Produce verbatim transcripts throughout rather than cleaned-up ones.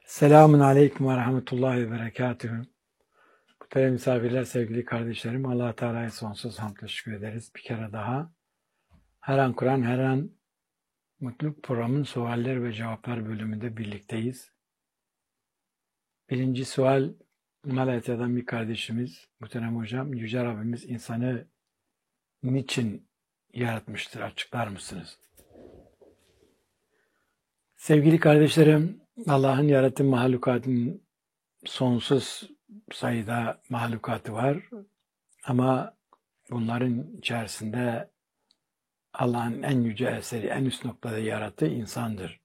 Selamun Aleyküm ve Rahmetullahi ve Berekatühü. Kutlu misafirler, sevgili kardeşlerim. Allah-u Teala'ya sonsuz hamdle şükür ederiz. Bir kere daha her an Kur'an, her an Mutluluk programının sualler ve cevaplar bölümünde birlikteyiz. Birinci sual, Malatya'dan bir kardeşimiz, muhterem hocam, Yüce Rabbimiz insanı niçin yaratmıştır? Açıklar mısınız? Sevgili kardeşlerim, Allah'ın yarattığı mahlukatın sonsuz sayıda mahlukatı var. Ama bunların içerisinde Allah'ın en yüce eseri, en üst noktada yarattığı insandır.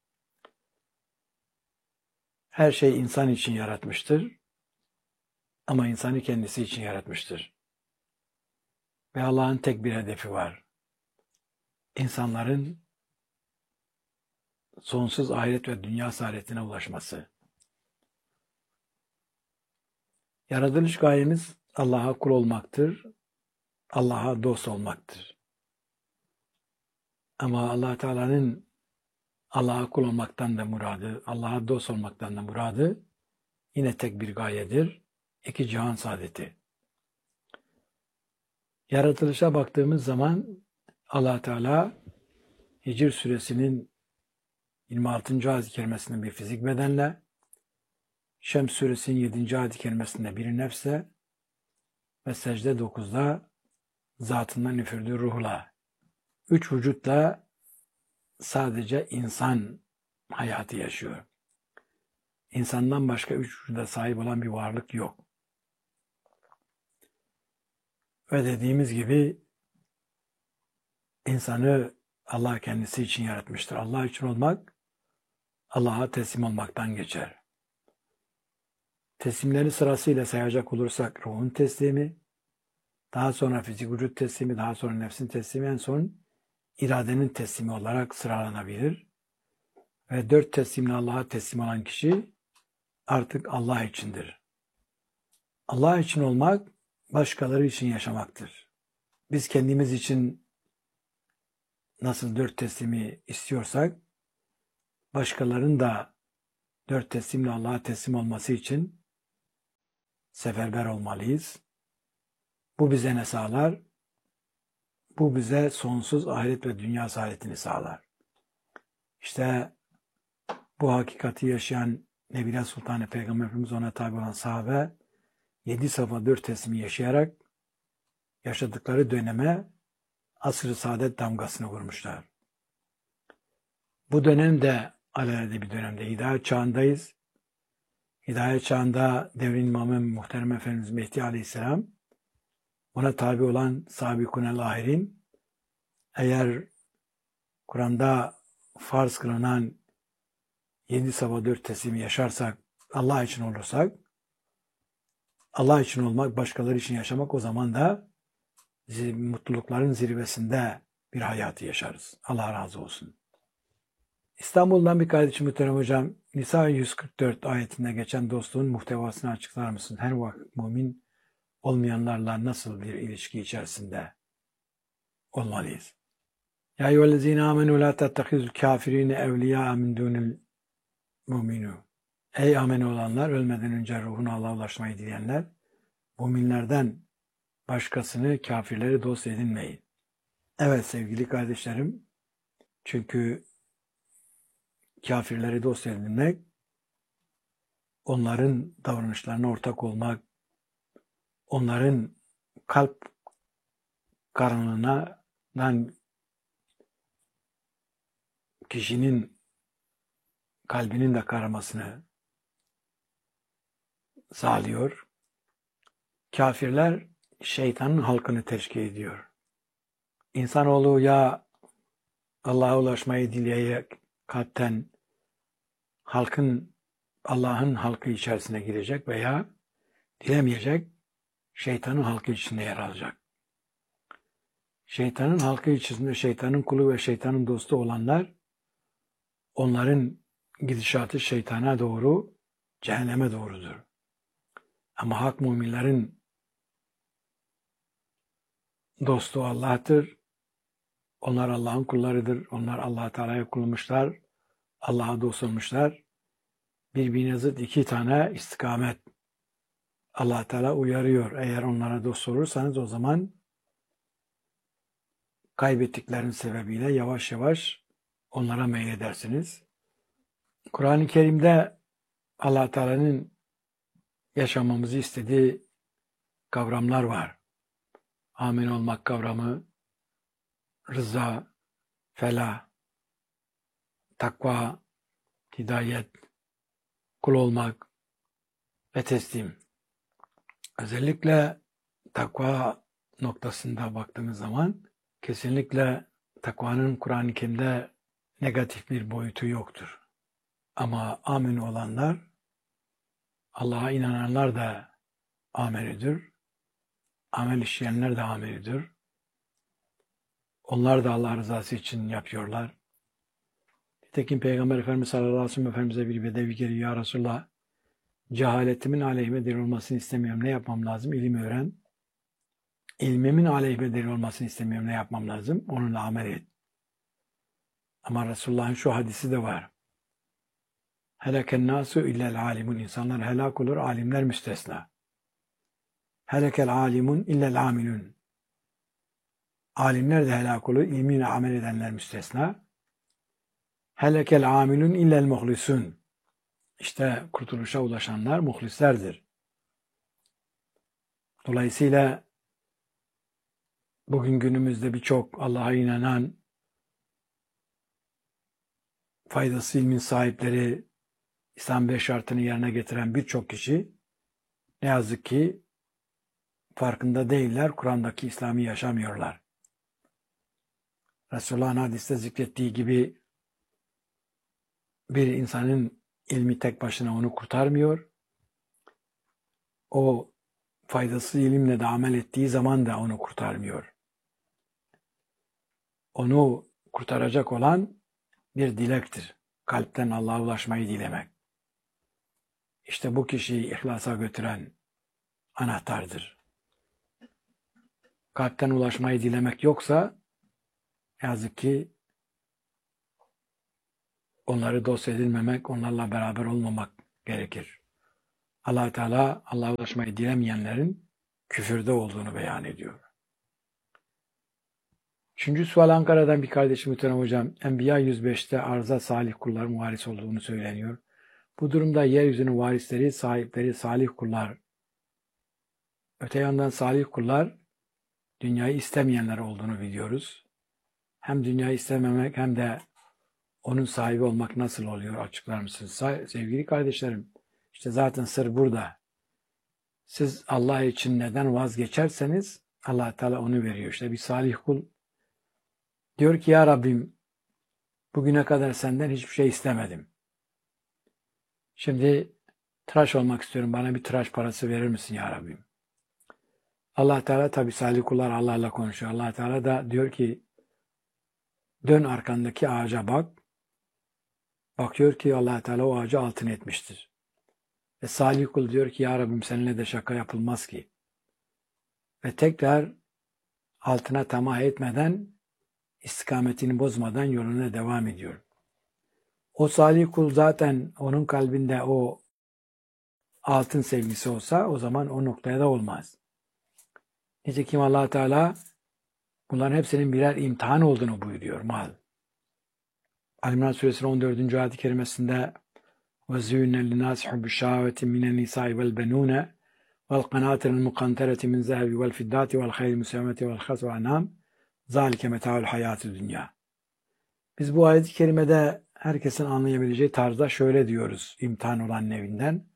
Her şey insan için yaratmıştır. Ama insanı kendisi için yaratmıştır. Ve Allah'ın tek bir hedefi var. İnsanların sonsuz ahiret ve dünya saadetine ulaşması. Yaratılış gayemiz Allah'a kul olmaktır. Allah'a dost olmaktır. Ama Allah Teala'nın Allah'a kul olmaktan da muradı, Allah'a dost olmaktan da muradı yine tek bir gayedir. İki cihan saadeti. Yaratılışa baktığımız zaman Allah Teala Hicr suresinin yirmi altıncı ayet-i kerimesinde bir fizik bedenle, Şems suresinin yedinci ayet-i kerimesinde bir nefse ve Secde dokuzda zatından üfürdüğü ruhla, üç vücutla sadece insan hayatı yaşıyor. İnsandan başka üç vücuda sahip olan bir varlık yok. Ve dediğimiz gibi insanı Allah kendisi için yaratmıştır. Allah için olmak, Allah'a teslim olmaktan geçer. Teslimleri sırasıyla sayacak olursak ruhun teslimi, daha sonra fizik vücut teslimi, daha sonra nefsin teslimi, en son iradenin teslimi olarak sıralanabilir. Ve dört teslimle Allah'a teslim olan kişi artık Allah içindir. Allah için olmak, başkaları için yaşamaktır. Biz kendimiz için nasıl dört teslimi istiyorsak, başkalarının da dört teslimle Allah'a teslim olması için seferber olmalıyız. Bu bize ne sağlar? Bu bize sonsuz ahiret ve dünya saadetini sağlar. İşte bu hakikati yaşayan Nebile Sultanı Peygamber Efendimiz, ona tabi olan sahabe, yedi safa dört teslimi yaşayarak yaşadıkları döneme asr-ı saadet damgasını vurmuşlar. Bu dönemde alelade bir dönemde hidayet çağındayız. Hidayet çağında devrin imamı muhterem Efendimiz Mehdi Aleyhisselam, ona tabi olan Sabikun-el Ahirin, eğer Kur'an'da farz kılınan yedi safa dört teslimi yaşarsak, Allah için olursak, Allah için olmak, başkaları için yaşamak, o zaman da mutlulukların zirvesinde bir hayatı yaşarız. Allah razı olsun. İstanbul'dan bir kardeşim muhterem hocam, Nisa yüz kırk dört ayetinde geçen dostluğun muhtevasını açıklar mısın? Her vakit mümin olmayanlarla nasıl bir ilişki içerisinde olmalıyız? Ya eyyühellezine amenu la tettehizul kafirine evliya min dunil müminu. Ey amen olanlar, ölmeden önce ruhuna Allah'a ulaşmayı dileyenler, müminlerden başkasını, kafirleri dost edinmeyin. Evet sevgili kardeşlerim, çünkü kafirleri dost edinmek, onların davranışlarına ortak olmak, onların kalp karanlığından kişinin kalbinin de karamasını sağlıyor. Kafirler şeytanın halkını teşkil ediyor. İnsanoğlu ya Allah'a ulaşmayı dileyerek kalpten halkın, Allah'ın halkı içerisine girecek veya dilemeyecek, şeytanın halkı içinde yer alacak. Şeytanın halkı içinde, şeytanın kulu ve şeytanın dostu olanlar, onların gidişatı şeytana doğru, cehenneme doğrudur. Ama hak müminlerin dostu Allah'tır. Onlar Allah'ın kullarıdır. Onlar Allah-u Teala'ya kulmuşlar. Allah'a dost olmuşlar. birbirine zıt iki tane istikamet. Allah Teala uyarıyor. Eğer onlara dost olursanız o zaman kaybettiklerin sebebiyle yavaş yavaş onlara meyledersiniz. Kur'an-ı Kerim'de Allah Teala'nın yaşamamızı istediği kavramlar var. Amin olmak kavramı, rıza, felah, takva, hidayet, kul olmak ve teslim. Özellikle takva noktasında baktığımız zaman kesinlikle takvanın Kur'an-ı Kerim'de negatif bir boyutu yoktur. Ama amin olanlar, Allah'a inananlar da amenüdür. Amel işleyenler de amenüdür. Onlar da Allah rızası için yapıyorlar. Nitekim Peygamber Efendimiz sallallahu aleyhi ve sellem Efendimiz'e bir bedevi geliyor. Ya Resulallah, cehaletimin aleyhime delil olmasını istemiyorum. Ne yapmam lazım? İlim öğren. İlmimin aleyhime delil olmasını istemiyorum. Ne yapmam lazım? Onunla amel et. Ama Resulullah'ın şu hadisi de var. Heleken nasu illel alimun. İnsanlar helak olur, alimler müstesna. Helekel alimun illel amilun. Alimler de helak olur, ilmiyle amel edenler müstesna. Helekel amilun illel muhlisun. İşte kurtuluşa ulaşanlar muhlislerdir. Dolayısıyla bugün günümüzde birçok Allah'a inanan, faydası ilmin sahipleri, İslam beş şartını yerine getiren birçok kişi ne yazık ki farkında değiller, Kur'an'daki İslam'ı yaşamıyorlar. Resulullah'ın hadiste zikrettiği gibi bir insanın ilmi tek başına onu kurtarmıyor. O faydasız ilimle de amel ettiği zaman da onu kurtarmıyor. Onu kurtaracak olan bir dilektir. Kalpten Allah'a ulaşmayı dilemek. İşte bu kişiyi ihlasa götüren anahtardır. Kalpten ulaşmayı dilemek yoksa yazık ki onları dost edilmemek, onlarla beraber olmamak gerekir. Allah Teala Allah'a ulaşmayı dilemeyenlerin küfürde olduğunu beyan ediyor. Üçüncü sual Ankara'dan bir kardeşim Muhterem Hocam. Enbiya yüz beşte arıza salih kulların varis olduğunu söyleniyor. Bu durumda yeryüzünün varisleri, sahipleri salih kullar. Öte yandan salih kullar dünyayı istemeyenler olduğunu biliyoruz. Hem dünyayı istememek hem de onun sahibi olmak nasıl oluyor? Açıklar mısınız? Sevgili kardeşlerim, işte zaten sır burada. Siz Allah için neden vazgeçerseniz Allah Teala onu veriyor. İşte bir salih kul diyor ki ya Rabbim bugüne kadar senden hiçbir şey istemedim. Şimdi tıraş olmak istiyorum. Bana bir tıraş parası verir misin ya Rabbim? Allah Teala tabi salih kullar Allah'la konuşuyor. Allah Teala da diyor ki dön arkandaki ağaca bak. Bakıyor ki Allah Teala o ağacı altın etmiştir. Ve salih kul diyor ki ya Rabbim seninle de şaka yapılmaz ki. Ve tekrar altına tamah etmeden, istikametini bozmadan yoluna devam ediyor. O salih kul zaten onun kalbinde o altın sevgisi olsa o zaman o noktaya da olmaz. Nitekim Allah Teala bunların hepsinin birer imtihan olduğunu buyuruyor. Mal. Ali-İmran Suresi'nin on dördüncü ayet-i kerimesinde وَزُّيُّنَ لِلنَّاسِ حُبُّ الشَّهَوَةِ مِنَ النِّسَاءِ وَالْبَنُونَ وَالْقَنَاطِرِ الْمُقَنْطَرَةِ مِنْ الذَّهَبِ وَالْفِضَّةِ وَالْخَيْلِ الْمُسَوَّمَةِ وَالْخَرْصِ وَالْأَنْعَامِ ذَٰلِكَ مَتَاعُ الْحَيَاةِ الدُّنْيَا. Biz bu ayet-i kerimede herkesin anlayabileceği tarzda şöyle diyoruz imtihan olan nevinden.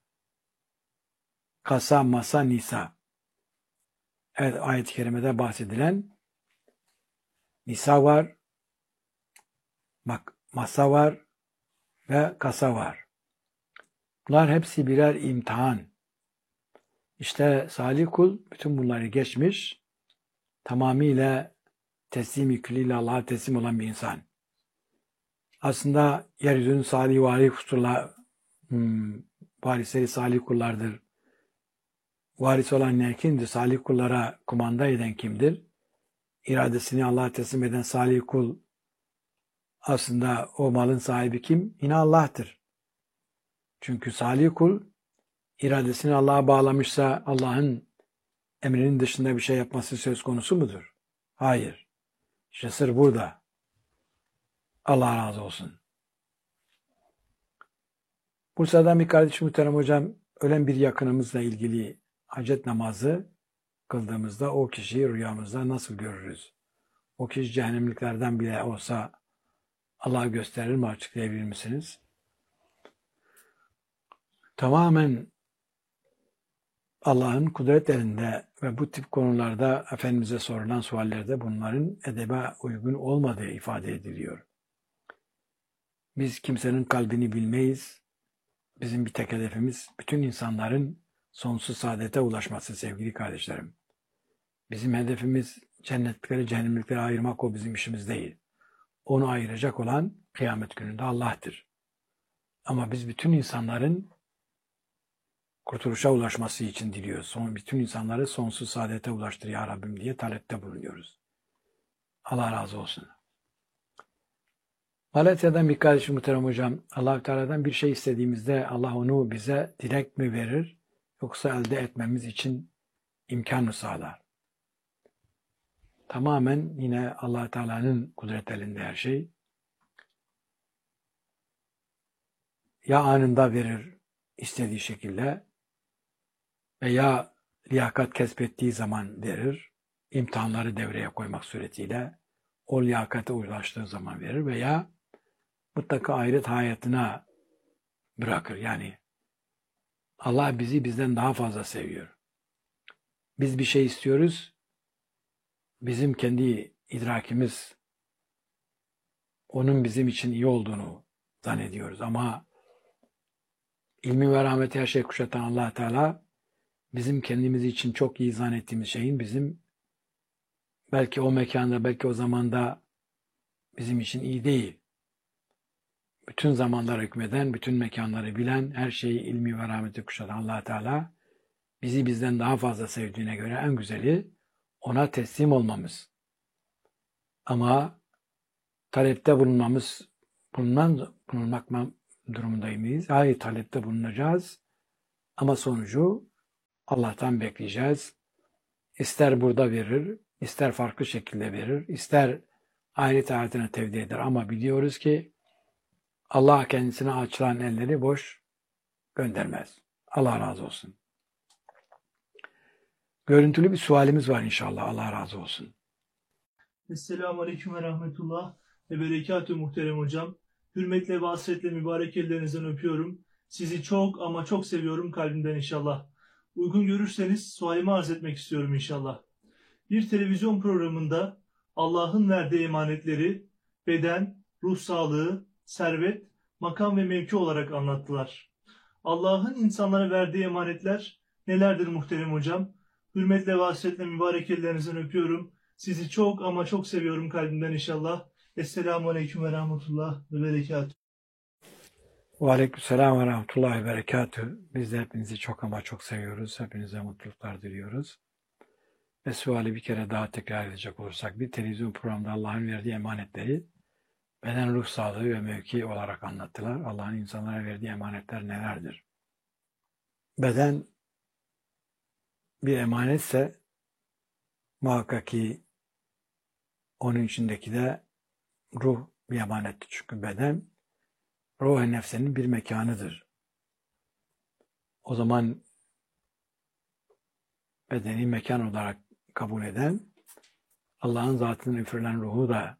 Kasa, masa, nisa. Evet, ayet-i kerimede bahsedilen nisa var, bak masa var ve kasa var. Bunlar hepsi birer imtihan. İşte salih kul bütün bunları geçmiş, tamamıyla teslim-i külliyle Allah'a teslim olan bir insan. Aslında yeryüzünün salih varih kusurla hmm, varisleri salih kullardır. Varis olan ne kimdir? Salih kullara kumanda eden kimdir? İradesini Allah'a teslim eden salih kul aslında o malın sahibi kim? Yine Allah'tır. Çünkü salih kul iradesini Allah'a bağlamışsa Allah'ın emrinin dışında bir şey yapması söz konusu mudur? Hayır. İşte sır burada. Allah razı olsun. Bursa'dan bir kardeşim muhterem hocam, ölen bir yakınımızla ilgili hacet namazı kıldığımızda o kişiyi rüyamızda nasıl görürüz? O kişi cehennemliklerden bile olsa Allah gösterir mi, açıklayabilir misiniz? Tamamen Allah'ın kudret elinde ve bu tip konularda Efendimiz'e sorulan suallerde bunların edebe uygun olmadığı ifade ediliyor. Biz kimsenin kalbini bilmeyiz. Bizim bir tek hedefimiz bütün insanların sonsuz saadete ulaşması sevgili kardeşlerim. Bizim hedefimiz cennetlikleri cehennemlikleri ayırmak, o bizim işimiz değil. Onu ayıracak olan kıyamet gününde Allah'tır. Ama biz bütün insanların kurtuluşa ulaşması için diliyoruz. Son, bütün insanları sonsuz saadete ulaştır ya Rabbim diye talepte bulunuyoruz. Allah razı olsun. Malatya'dan bir kardeşim muhterem hocam, Allah-u Teala'dan bir şey istediğimizde Allah onu bize direkt mi verir yoksa elde etmemiz için imkan mı sağlar? Tamamen yine Allah-u Teala'nın kudret elinde her şey. Ya anında verir istediği şekilde veya liyakat kesbettiği zaman verir, imtihanları devreye koymak suretiyle o liyakate ulaştığı zaman verir veya mutlaka ahiret hayatına bırakır. Yani Allah bizi bizden daha fazla seviyor. Biz bir şey istiyoruz, bizim kendi idrakimiz onun bizim için iyi olduğunu zannediyoruz. Ama ilmi ve rahmeti her şey kuşatan Allah Teala bizim kendimiz için çok iyi zannettiğimiz şeyin bizim belki o mekanda, belki o zamanda bizim için iyi değil. Bütün zamanlar hükmeden, bütün mekanları bilen, her şeyi ilmi ve rahmeti kuşatan Allah Teala bizi bizden daha fazla sevdiğine göre en güzeli ona teslim olmamız. Ama talepte bulunmamız, bulunan, bulunmak durumundayız. Hayır, talepte bulunacağız. Ama sonucu Allah'tan bekleyeceğiz. İster burada verir, ister farklı şekilde verir, ister ahiret hayatına tevdi eder. Ama biliyoruz ki Allah kendisine açılan elleri boş göndermez. Allah razı olsun. Görüntülü bir sualimiz var inşallah. Allah razı olsun. Esselamu Aleyküm ve Rahmetullah ve Berekatü muhterem hocam. Hürmetle ve hasretle mübarek ellerinizden öpüyorum. Sizi çok ama çok seviyorum kalbimden inşallah. Uygun görürseniz sualimi arz etmek istiyorum inşallah. Bir televizyon programında Allah'ın verdiği emanetleri beden, ruh sağlığı, servet, makam ve mevki olarak anlattılar. Allah'ın insanlara verdiği emanetler nelerdir muhterem hocam? Hürmetle ve hasretle mübarek ellerinizden öpüyorum. Sizi çok ama çok seviyorum kalbimden inşallah. Esselamu Aleyküm ve Rahmetullah ve Berekatuhu. Ve Aleykümselam ve Rahmetullahi ve Berekatuhu. Biz de hepinizi çok ama çok seviyoruz. Hepinize mutluluklar diliyoruz. Ve suali bir kere daha tekrar edecek olursak, bir televizyon programında Allah'ın verdiği emanetleri beden, ruh sağlığı ve mevki olarak anlattılar. Allah'ın insanlara verdiği emanetler nelerdir? Beden bir emanetse muhakkak ki onun içindeki de ruh bir emanettir. Çünkü beden ruh-i nefsenin bir mekanıdır. O zaman bedeni mekan olarak kabul eden Allah'ın zatının üfürülen ruhu da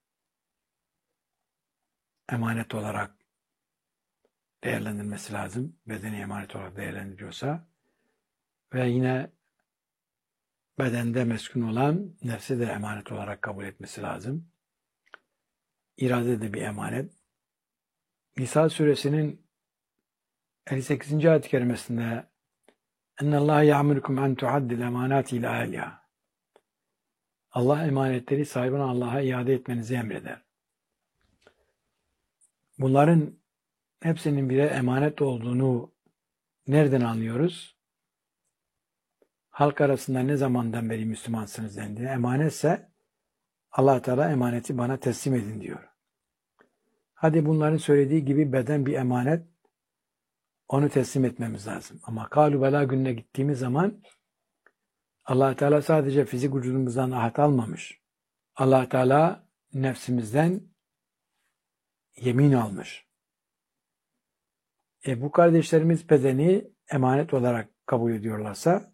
emanet olarak değerlendirmesi lazım. Bedeni emanet olarak değerlendiriyorsa ve yine bedende meskun olan nefsi de emanet olarak kabul etmesi lazım. İrade de bir emanet. Nisa suresinin elli sekizinci ayet-i kerimesinde اَنَّ اللّٰهَ يَعْمُرُكُمْ اَنْ تُعَدِّ الْاَمَانَاتِ اِلَى اَهْلِهَا Allah emanetleri sahibine Allah'a iade etmenizi emreder. Bunların hepsinin bire emanet olduğunu nereden anlıyoruz? Halk arasında ne zamandan beri Müslümansınız dendiğinde emanetse Allah Teala emaneti bana teslim edin diyor. Hadi bunların söylediği gibi beden bir emanet. onu teslim etmemiz lazım. Ama Kalu Bela gününe gittiğimiz zaman Allah Teala sadece fizik vücudumuzdan ahit almamış. Allah Teala nefsimizden yemin almış. E bu kardeşlerimiz bedeni emanet olarak kabul ediyorlarsa,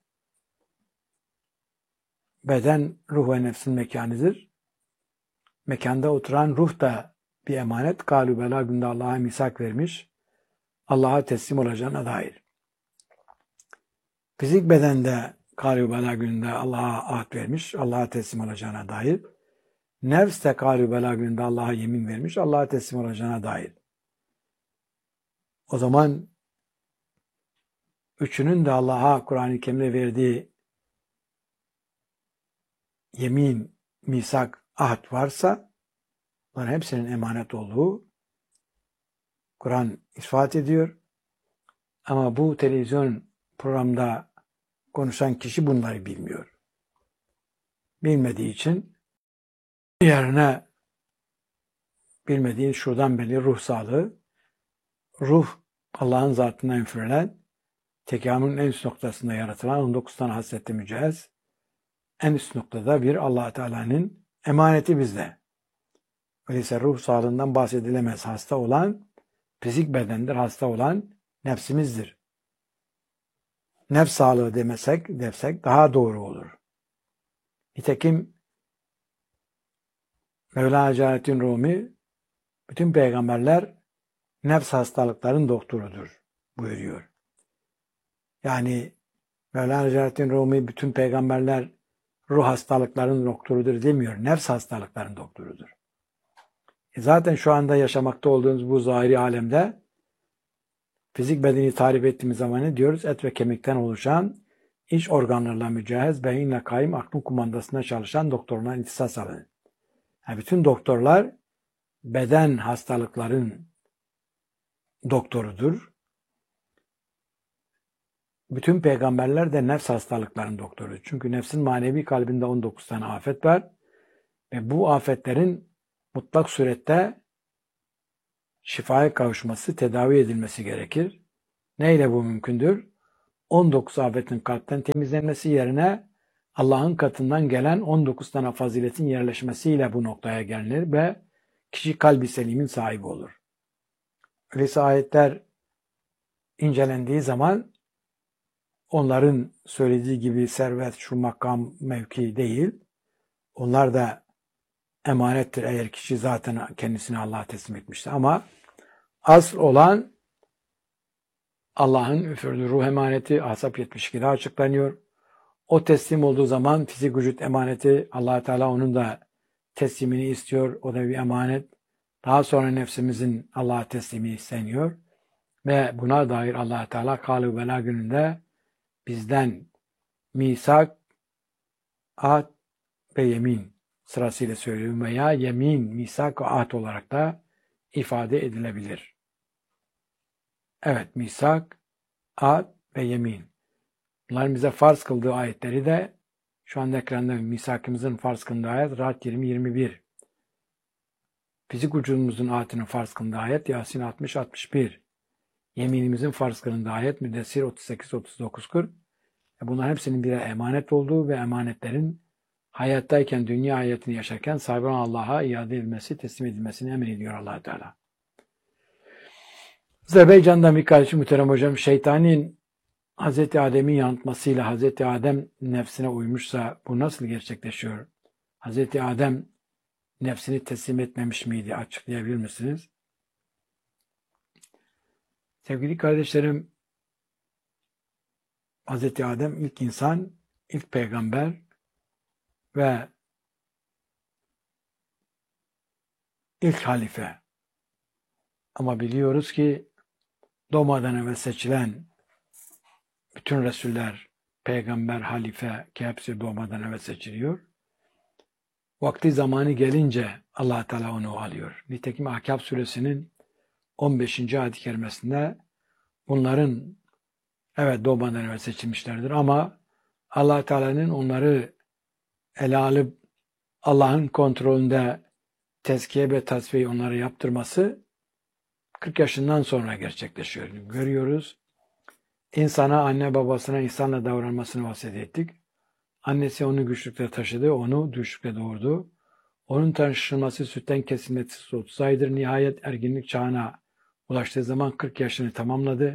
beden ruh ve nefsin mekanıdır. Mekanda oturan ruh da bir emanet. Kalu Bela günde Allah'a misak vermiş. Allah'a teslim olacağına dair. Fizik bedende Kalu Bela gününde Allah'a ahd vermiş. Allah'a teslim olacağına dair. Nefs de Kalu Bela gününde Allah'a yemin vermiş. Allah'a teslim olacağına dair. O zaman üçünün de Allah'a Kur'an-ı Kerim'de verdiği yemin, misak, ahd varsa bunların hepsinin emanet olduğu Kur'an ispat ediyor. Ama bu televizyon programda konuşan kişi bunları bilmiyor. Bilmediği için yerine bilmediği şuradan belli ruh sağlığı, ruh Allah'ın zatından üfürülen, tekamülün en üst noktasında yaratılan on dokuz tane hasrette mücehhez, en üst noktada bir Allah Teala'nın emaneti bizde. Öyleyse ruh sağlığından bahsedilemez. Hasta olan fizik bedendir, hasta olan nefsimizdir. Nefs sağlığı demesek, desek daha doğru olur. Nitekim Mevlana Celaleddin Rumi bütün peygamberler nefs hastalıkların doktorudur buyuruyor. Yani Mevlana Celaleddin Rumi bütün peygamberler ruh hastalıkların doktorudur demiyor. Nefs hastalıkların doktorudur. E zaten şu anda yaşamakta olduğumuz bu zahiri alemde fizik bedeni tarif ettiğimiz zaman ne diyoruz? Et ve kemikten oluşan, iç organlarla mücehhez, beyinle kaim, aklın kumandasında çalışan doktoruna ihtisas alın. Yani bütün doktorlar beden hastalıkların doktorudur. Bütün peygamberler de nefs hastalıkların doktorudur. Çünkü nefsin manevi kalbinde on dokuz tane afet var. Ve bu afetlerin mutlak surette şifaya kavuşması, tedavi edilmesi gerekir. Neyle bu mümkündür? on dokuz afetin kalpten temizlenmesi yerine Allah'ın katından gelen on dokuz tane faziletin yerleşmesiyle bu noktaya gelinir ve kişi kalbi selimin sahibi olur. Öyleyse ayetler incelendiği zaman onların söylediği gibi servet, şu makam, mevki değil. Onlar da emanettir eğer kişi zaten kendisini Allah'a teslim etmişse. Ama asıl olan Allah'ın üfürdüğü ruh emaneti Ahzab yetmiş ikide açıklanıyor. O teslim olduğu zaman fizik vücut emaneti Allah Teala onun da teslimini istiyor. O da bir emanet. Daha sonra nefsimizin Allah'a teslimi isteniyor. Ve buna dair Allah Teala Kalu Bela gününde bizden misak, ahd ve yemin sırasıyla söylüyorum veya yemin, misak ve ahd olarak da ifade edilebilir. Evet, misak, ahd ve yemin. Bunların bize farz kıldığı ayetleri de şu anda ekranda misakımızın farz kıldığı ayet Ra'd yirmi yirmi bir. Fizik vücudumuzun ahdinin farz kıldığı ayet Yasin altmış altmış bir. Yeminimizin farz kılındığı ayet Müddessir otuz sekiz otuz dokuz kırk. Bunların hepsinin birer emanet olduğu ve emanetlerin hayattayken, dünya hayatını yaşarken sahibi Allah'a iade edilmesi, teslim edilmesini emrediyor Allah Teala. Azerbaycan'dan bir kardeşim muhterem hocam, şeytanın Hazreti Adem'in yanıltmasıyla Hazreti Adem nefsine uymuşsa bu nasıl gerçekleşiyor? Hazreti Adem nefsini teslim etmemiş miydi? Açıklayabilir misiniz? Sevgili kardeşlerim, Hazreti Adem ilk insan, ilk peygamber ve ilk halife. Ama biliyoruz ki doğmadan evvel seçilen bütün Resuller, peygamber, halife ki hepsi doğmadan evvel seçiliyor. Vakti zamanı gelince Allah Teala onu alıyor. Nitekim Ahkâb suresinin on beşinci ayet-i kerimesinde bunların evet doğmadan evvel seçilmişlerdir ama Allah Teala'nın onları ele alıp Allah'ın kontrolünde tezkiye ve tasfiye onları yaptırması kırk yaşından sonra gerçekleşiyor. Görüyoruz. insana, anne babasına insanla davranmasını vasiyet ettik. Annesi onu güçlükle taşıdı, onu güçlükle doğurdu. Onun taşınması sütten kesilmesi otuz aydır. Nihayet erginlik çağına ulaştığı zaman kırk yaşını tamamladı.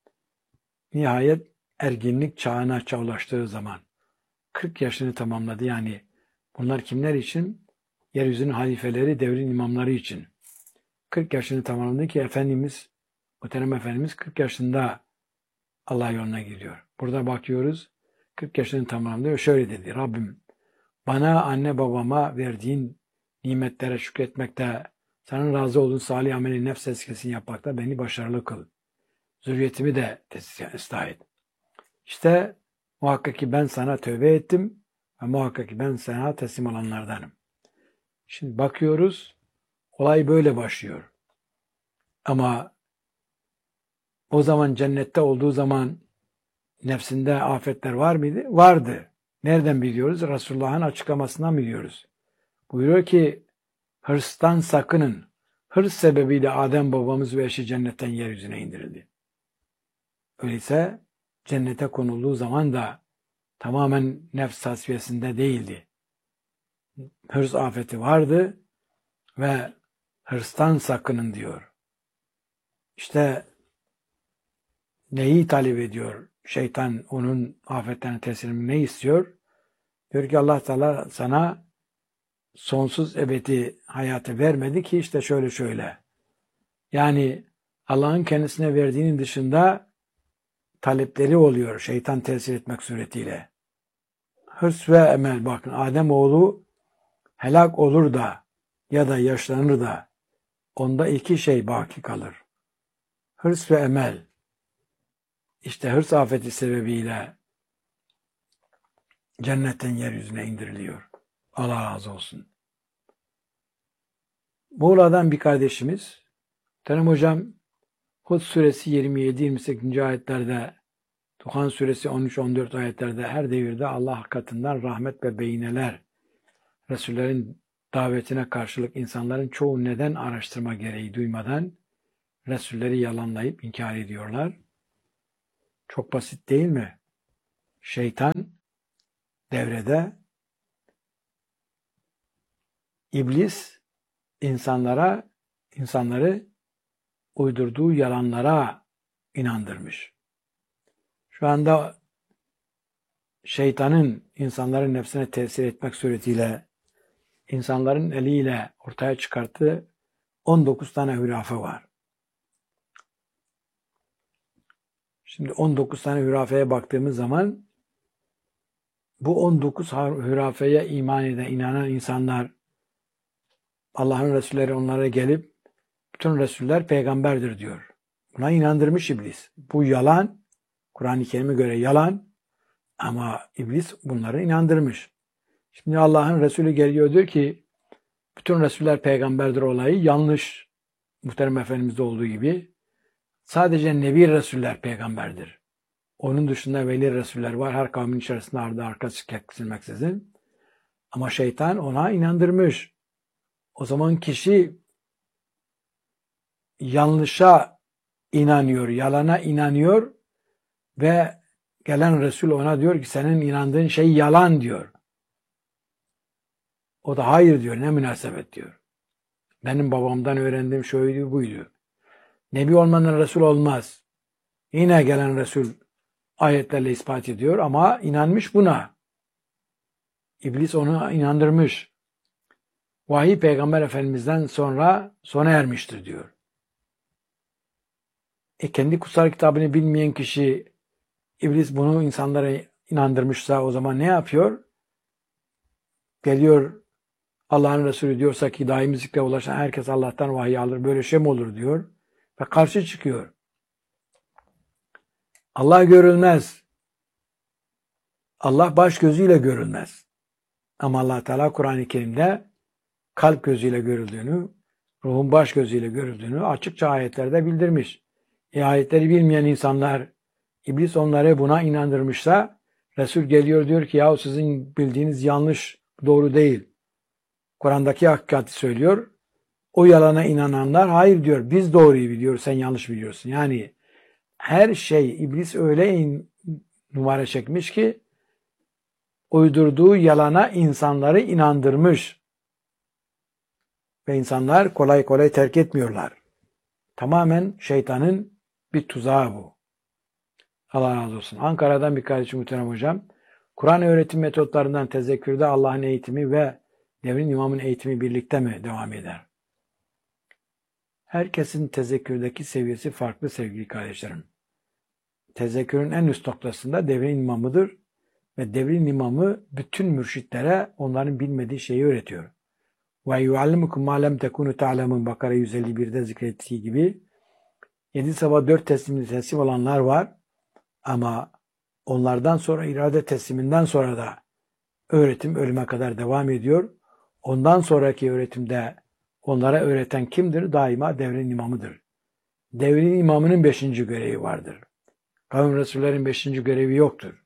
Nihayet erginlik çağına ulaştığı zaman kırk yaşını tamamladı. Yani bunlar kimler için? Yeryüzünün halifeleri, devrin imamları için. kırk yaşını tamamladı ki Efendimiz, Muhterem Efendimiz kırk yaşında Allah yoluna giriyor. Burada bakıyoruz, kırk yaşını tamamlıyor. Şöyle dedi: Rabbim, bana, anne babama verdiğin nimetlere şükretmekte, senin razı olduğun salih ameli nefs tezkiyesini yapmakta beni başarılı kıl. Zürriyetimi de ıslah et. İşte muhakkak ki ben sana tövbe ettim ve muhakkak ki ben sana teslim olanlardanım. Şimdi bakıyoruz, olay böyle başlıyor. Ama o zaman cennette olduğu zaman nefsinde afetler var mıydı? Vardı. Nereden biliyoruz? Resulullah'ın açıklamasından biliyoruz. Buyuruyor ki, hırstan sakının. Hırs sebebiyle Adem babamız ve eşi cennetten yeryüzüne indirildi. Öyleyse cennete konulduğu zaman da tamamen nefs tasfiyesinde değildi. Hırs afeti vardı ve hırstan sakının diyor. İşte neyi talep ediyor? Şeytan onun afetlerine tesirini ne istiyor? Diyor ki Allah Teala sana sonsuz ebedi hayatı vermedi ki işte şöyle şöyle. Yani Allah'ın kendisine verdiğinin dışında talepleri oluyor şeytan tesir etmek suretiyle. Hırs ve emel, bakın Adem oğlu helak olur da ya da yaşlanır da onda iki şey baki kalır. Hırs ve emel. İşte hırs afeti sebebiyle cennetten yeryüzüne indiriliyor. Allah razı olsun. Muğla'dan bir kardeşimiz, Terim Hocam, Hud suresi yirmi yedi yirmi sekiz. ayetlerde, Duhan suresi on üç on dört ayetlerde her devirde Allah katından rahmet ve beyineler, Resullerin davetine karşılık insanların çoğu neden araştırma gereği duymadan Resulleri yalanlayıp inkar ediyorlar. Çok basit değil mi? Şeytan devrede, iblis insanlara, insanları uydurduğu yalanlara inandırmış. Şu anda şeytanın insanların nefsine tesir etmek suretiyle insanların eliyle ortaya çıkarttığı on dokuz tane hürafe var. Şimdi on dokuz tane hürafeye baktığımız zaman bu on dokuz hürafeye iman eden, inanan insanlar, Allah'ın Resulleri onlara gelip bütün Resuller peygamberdir diyor. Buna inandırmış iblis. Bu yalan, Kur'an-ı Kerim'e göre yalan ama iblis bunları inandırmış. Şimdi Allah'ın Resulü geliyor diyor ki bütün Resuller peygamberdir olayı yanlış. Muhterem Efendimiz'de olduğu gibi sadece Nebi Resuller peygamberdir. Onun dışında veli Resuller var. Her kavmin içerisinde ardı arkası kesilmeksizin. Ama şeytan ona inandırmış. O zaman kişi yanlışa inanıyor, yalana inanıyor ve gelen Resul ona diyor ki senin inandığın şey yalan diyor. O da hayır diyor, ne münasebet diyor. Benim babamdan öğrendiğim şuydu buydu. Nebi olmadan Resul olmaz. Yine gelen Resul ayetlerle ispat ediyor ama inanmış buna. İblis onu inandırmış. Vahiy Peygamber Efendimiz'den sonra sona ermiştir diyor. E kendi kutsal kitabını bilmeyen kişi, iblis bunu insanlara inandırmışsa o zaman ne yapıyor? Geliyor Allah'ın Resulü diyorsa ki daimi zikre ulaşan herkes Allah'tan vahiy alır. Böyle şey mi olur diyor. Ve karşı çıkıyor. Allah görülmez. Allah baş gözüyle görülmez. Ama Allah Teala Kur'an-ı Kerim'de kalp gözüyle görüldüğünü, ruhun baş gözüyle görüldüğünü açıkça ayetlerde bildirmiş. E ayetleri bilmeyen insanlar, iblis onları buna inandırmışsa, Resul geliyor diyor ki yahu sizin bildiğiniz yanlış, doğru değil. Kur'an'daki hakikati söylüyor. O yalana inananlar hayır diyor, biz doğruyu biliyoruz, sen yanlış biliyorsun. Yani her şey iblis öyle in, numara çekmiş ki uydurduğu yalana insanları inandırmış. Ve insanlar kolay kolay terk etmiyorlar. Tamamen şeytanın bir tuzağı bu. Allah razı olsun. Ankara'dan bir kardeşim muhterem hocam. Kur'an öğretim metotlarından tezekkürde Allah'ın eğitimi ve devrin imamın eğitimi birlikte mi devam eder? Herkesin tezekkürdeki seviyesi farklı sevgili kardeşlerim. Tezekkürün en üst noktasında devrin imamıdır ve devrin imamı bütün mürşitlere onların bilmediği şeyi öğretiyor. Ve yuallimukum ma lem tekunu ta'lemun Bakara yüz elli bir'de zikrettiği gibi yedi sabah dört teslimde teslim olanlar var ama onlardan sonra irade tesliminden sonra da öğretim ölüme kadar devam ediyor. Ondan sonraki öğretimde onlara öğreten kimdir? Daima devrin imamıdır. Devrin imamının beşinci görevi vardır. Kavim Resullerin beşinci görevi yoktur.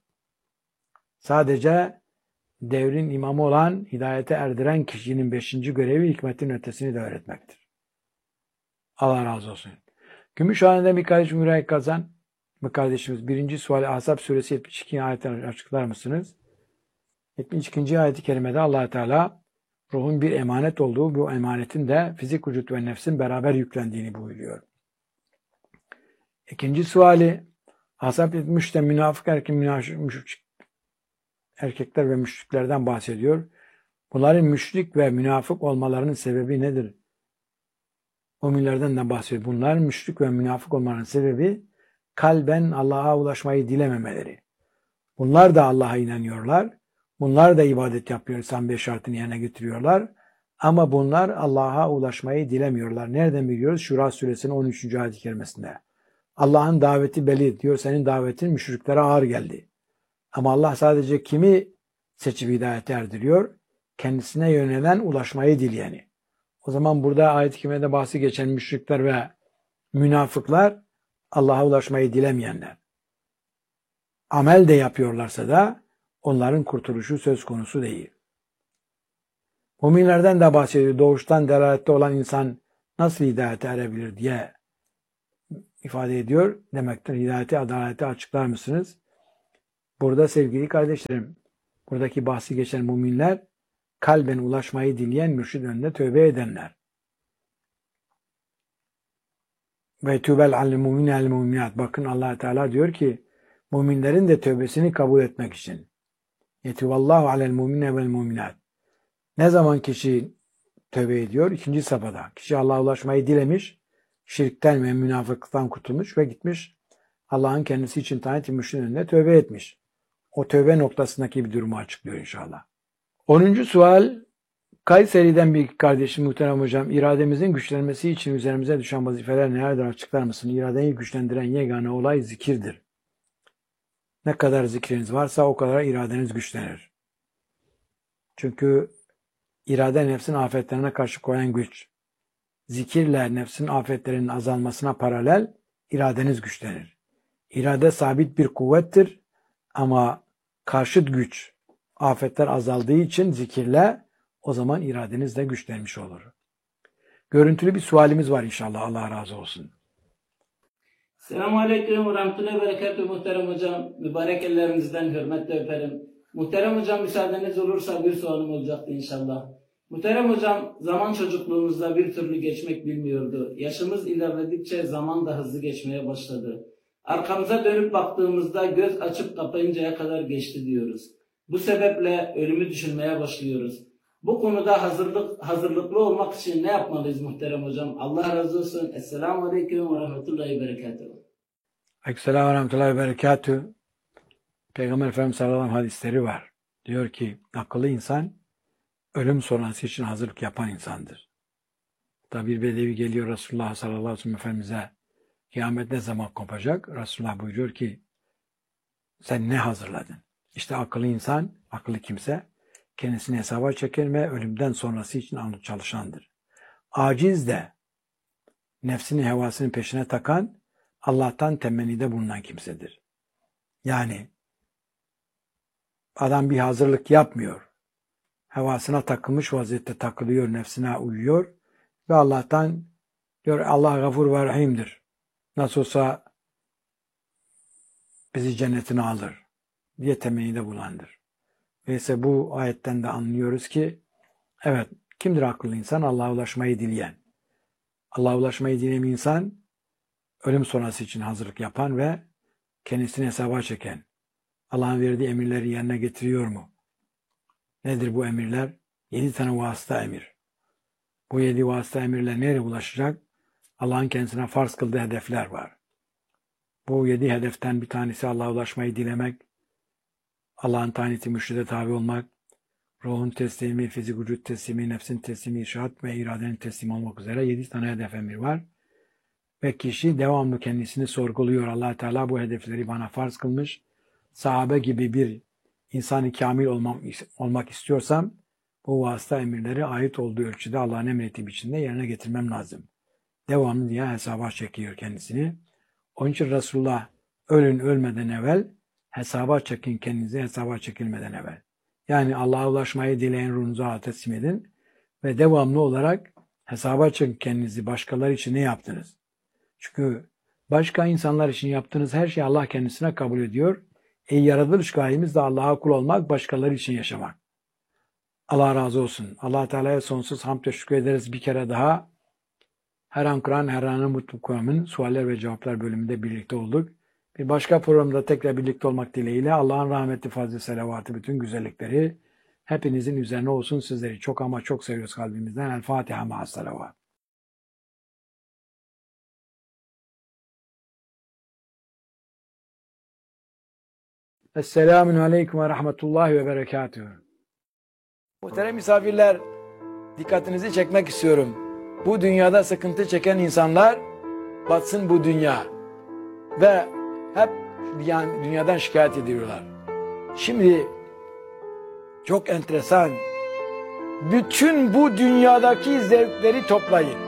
Sadece devrin imamı olan, hidayete erdiren kişinin beşinci görevi hikmetin ötesini de öğretmektir. Allah razı olsun. Gümüşhane'de bir kardeşim Mürekkep Kazan, bir kardeşimiz birinci suali Ahzab suresi yetmiş iki ayetten açıklar mısınız? yetmiş ikinci ayet-i kerimede Allah Teala ruhun bir emanet olduğu, bu emanetin de fizik vücut ve nefsin beraber yüklendiğini buyuruyor. İkinci suali Ahzab yetmiş üçte münafık erkek, münafık erkekler ve müşriklerden bahsediyor. Bunların müşrik ve münafık olmalarının sebebi nedir? Müminlerden de bahsediyor. Bunların müşrik ve münafık olmalarının sebebi kalben Allah'a ulaşmayı dilememeleri. Bunlar da Allah'a inanıyorlar. Bunlar da ibadet yapıyor. İslam beş şartını yerine getiriyorlar. Ama bunlar Allah'a ulaşmayı dilemiyorlar. Nereden biliyoruz? Şura suresinin on üçüncü ayet-i kerimesinde. Allah'ın daveti belli diyor. Senin davetin müşriklere ağır geldi. Ama Allah sadece kimi seçip hidayete erdiriyor? Kendisine yönelen, ulaşmayı dileyeni. O zaman burada ayet-i kerimede bahsi geçen müşrikler ve münafıklar Allah'a ulaşmayı dilemeyenler. Amel de yapıyorlarsa da onların kurtuluşu söz konusu değil. Müminlerden de bahsediyor. Doğuştan delalette olan insan nasıl hidayete erebilir diye ifade ediyor. Demektir hidayeti, adaleti açıklar mısınız? Burada sevgili kardeşlerim, buradaki bahsi geçen müminler kalben ulaşmayı dileyen, mürşid önünde tövbe edenler. Ve tübel alel mümine el müminat. Bakın Allah Teala diyor ki müminlerin de tövbesini kabul etmek için. Yetuvallahu alel mümine vel müminat. Ne zaman kişi tövbe ediyor? İkinci safhada. Kişi Allah'a ulaşmayı dilemiş, şirkten ve münafıklıktan kurtulmuş ve gitmiş Allah'ın kendisi için tayin ettiği mürşidin önünde tövbe etmiş. O tövbe noktasındaki bir durumu açıklıyor inşallah. onuncu sual Kayseri'den bir kardeşim muhterem hocam, irademizin güçlenmesi için üzerimize düşen vazifeler nelerdir açıklar mısın? İradeyi güçlendiren yegane olay zikirdir. Ne kadar zikriniz varsa o kadar iradeniz güçlenir. Çünkü irade nefsin afetlerine karşı koyan güç. Zikirle nefsin afetlerinin azalmasına paralel iradeniz güçlenir. İrade sabit bir kuvvettir ama karşıt güç, afetler azaldığı için zikirle o zaman iradeniz de güçlenmiş olur. Görüntülü bir sualimiz var inşallah. Allah razı olsun. Selamun Aleyküm ve Rahmetullahi ve Berekatuhu muhterem hocam. Mübarek ellerinizden hürmetle öperim. Muhterem hocam müsaadeniz olursa bir sualım olacaktı inşallah. Muhterem hocam zaman çocukluğumuzda bir türlü geçmek bilmiyordu. Yaşımız ilerledikçe zaman da hızlı geçmeye başladı. Arkamıza dönüp baktığımızda göz açıp kapayıncaya kadar geçti diyoruz. Bu sebeple ölümü düşünmeye başlıyoruz. Bu konuda hazırlık hazırlıklı olmak için ne yapmalıyız muhterem hocam? Allah razı olsun. Esselamu Aleyküm ve Rahmetullahi ve Berekatuhu. Aleykümselam ve Rahmetullahi ve Berekatuhu. Peygamber Efendimiz sallallahu aleyhi ve sellem hadisleri var. Diyor ki akıllı insan ölüm sonrası için hazırlık yapan insandır. Hatta bir bedevi geliyor Resulullah sallallahu aleyhi ve sellem Efendimiz'e kıyamet ne zaman kopacak? Resulullah buyuruyor ki sen ne hazırladın? İşte akıllı insan, akıllı kimse kendisini hesaba çeker ve ölümden sonrası için çalışandır. Aciz de nefsini hevasının peşine takan Allah'tan temennide bulunan kimsedir. Yani adam bir hazırlık yapmıyor. Hevasına takılmış vaziyette takılıyor, nefsine uyuyor ve Allah'tan diyor Allah gafur ve rahimdir. Nasıl olsa bizi cennetine alır diye temennide bulandır. Ve bu ayetten de anlıyoruz ki evet, kimdir akıllı insan? Allah'a ulaşmayı dileyen. Allah'a ulaşmayı dileyen insan ölüm sonrası için hazırlık yapan ve kendisini hesaba çeken. Allah'ın verdiği emirleri yerine getiriyor mu? Nedir bu emirler? Yedi tane vasıta emir. Bu yedi vasıta emirler nereye ulaşacak? Allah'ın kendisine farz kıldığı hedefler var. Bu yedi hedeften bir tanesi Allah'a ulaşmayı dilemek, Allah'ın taniti mürşide tabi olmak, ruhun teslimi, fizik vücut teslimi, nefsin teslimi, irşat ve iradenin teslimi olmak üzere yedi tane hedef emir var. Ve kişi devamlı kendisini sorguluyor. Allah Teala bu hedefleri bana farz kılmış. Sahabe gibi bir insan-ı kamil olmam, olmak istiyorsam bu vasıta emirleri ait olduğu ölçüde Allah'ın emrettiği biçimde yerine getirmem lazım. Devamlı diye hesaba çekiyor kendisini. Onun için Resulullah ölün ölmeden evvel hesaba çekin kendinizi hesaba çekilmeden evvel. Yani Allah'a ulaşmayı dileyen ruhunuzu Allah'a teslim edin ve devamlı olarak hesaba çekin kendinizi. Başkaları için ne yaptınız? Çünkü başka insanlar için yaptığınız her şeyi Allah kendisine kabul ediyor. E yaratılış gayemiz de Allah'a kul olmak, başkaları için yaşamak. Allah razı olsun. Allah Teala'ya sonsuz hamd ve şükür ederiz bir kere daha. Her an Kur'an, her anın mutlu Kur'an'ın sualler ve cevaplar bölümünde birlikte olduk. Bir başka programda tekrar birlikte olmak dileğiyle Allah'ın rahmeti, fazlı, selavatı, bütün güzellikleri hepinizin üzerine olsun. Sizleri çok ama çok seviyoruz kalbimizden. El Fatiha ma'as selavat. Esselamun aleyküm ve rahmetullahi ve berekatühü. Muhterem misafirler, dikkatinizi çekmek istiyorum. Bu dünyada sıkıntı çeken insanlar batsın bu dünya. Ve hep yani dünyadan şikayet ediyorlar. Şimdi çok enteresan. Bütün bu dünyadaki zevkleri toplayın.